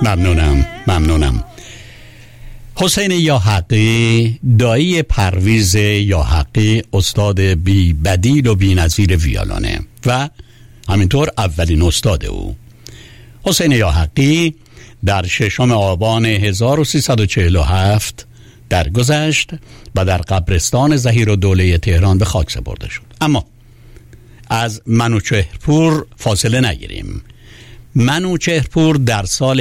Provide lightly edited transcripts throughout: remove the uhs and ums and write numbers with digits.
ممنونم. حسین یاحقی، دایی پرویز یاحقی، استاد بی بدیل و بی نظیر ویولونه و همینطور اولین استاد او. حسین یاحقی در 6 آبان 1347 درگذشت و در قبرستان ظهیرالدوله تهران به خاک سپرده شد. اما از منوچهرپور فاصله نگیریم. منوچهرپور در سال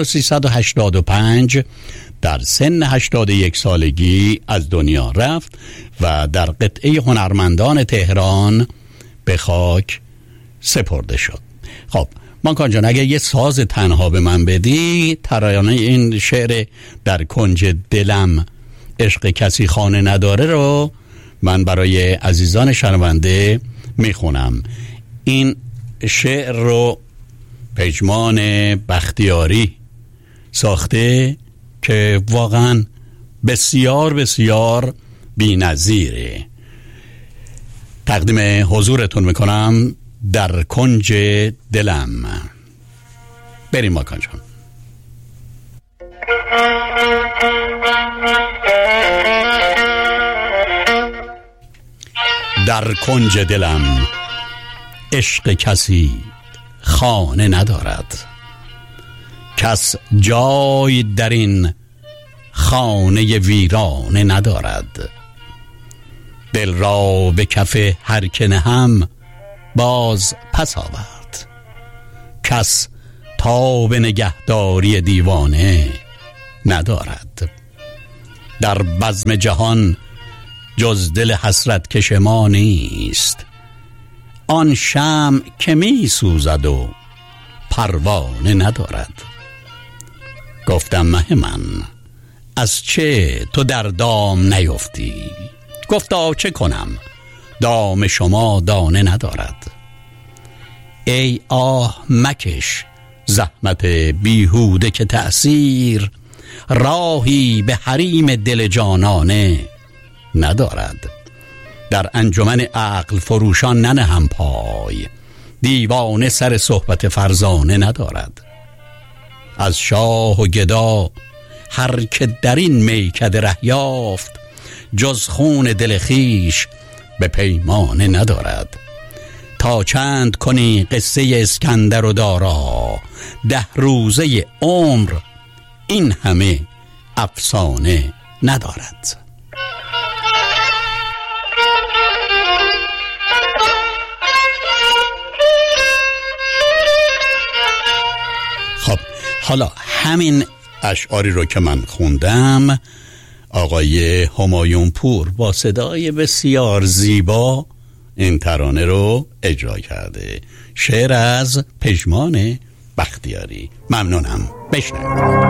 1385 در سن 81 سالگی از دنیا رفت و در قطعه هنرمندان تهران به خاک سپرده شد. خب ماکان جان، اگر یه ساز تنها به من بدی، ترانه این شعر در کنج دلم عشق کسی خانه نداره رو من برای عزیزان شنونده میخونم. این شعر رو پژمان بختیاری ساخته که واقعا بسیار بسیار بی‌نظیره. تقدیم حضورتون میکنم در کنج دلم. بریم ماکان جان. در کنج دلم عشق کسی خانه ندارد، کس جای در این خانه ویرانه ندارد. دل را به کف هر که نهم باز پس آورد، کس تاب نگهداری دیوانه ندارد. در بزم جهان جز دل حسرت کش ما نیست، آن شمع که می سوزد و پروانه ندارد. گفتم مه من از چه تو در دام نیفتی، گفتا چه کنم دام شما دانه ندارد. ای آه مکش زحمت بیهوده که تأثیر راهی به حریم دل جانانه ندارد. در انجمن عقل فروشان ننهم پای، دیوانه سر صحبت فرزانه ندارد. از شاه و گدا هر که در این میکده ره یافت، جز خون دل خیش به پیمانه ندارد. تا چند کنی قصه اسکندر و دارا، 10 روزه عمر این همه افسانه ندارد. خب حالا همین اشعاری رو که من خوندم، آقای همایون پور با صدای بسیار زیبا این ترانه رو اجرا کرده. شعر از پژمان بختیاری. ممنونم. بشنوید.